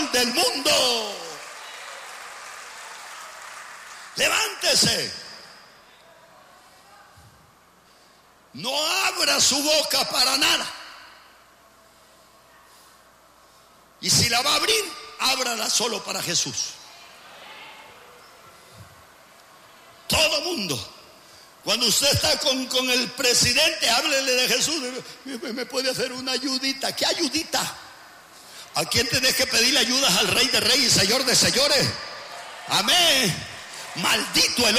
Salvador del mundo. Levántese. No abra su boca para nada. Y si la va a abrir, ábrala solo para Jesús. Todo mundo. Cuando usted está con el presidente, háblele de Jesús. ¿Me puede hacer una ayudita? ¿Qué ayudita? ¿A quién tenés que pedirle ayudas? Al Rey de Reyes y Señor de Señores. Amén. Maldito el